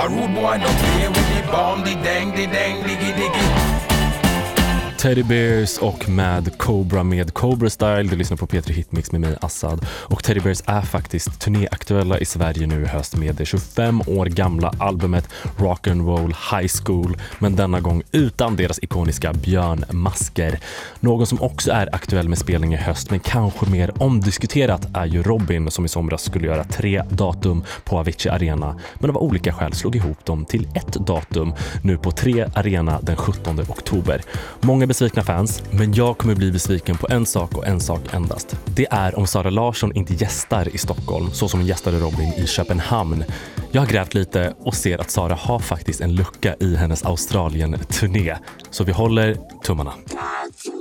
rude boy don't play with the bomb, the dang, diggy diggy. Teddy Bears och Mad Cobra med Cobra Style. Du lyssnar på P3 Hitmix med mig, Assad. Och Teddy Bears är faktiskt turnéaktuella i Sverige nu i höst med det 25 år gamla albumet Rock'n'Roll High School, men denna gång utan deras ikoniska björnmasker. Någon som också är aktuell med spelning i höst, men kanske mer omdiskuterat, är ju Robin, som i somras skulle göra 3 datum på Avicii Arena, men av olika skäl slog ihop dem till ett datum nu på 3 Arena den 17 oktober. Många besvikna fans, men jag kommer bli besviken på en sak och en sak endast. Det är om Sara Larsson inte gästar i Stockholm så som gästade Robin i Köpenhamn. Jag har grävt lite och ser att Sara har faktiskt en lucka i hennes Australien-turné. Så vi håller tummarna.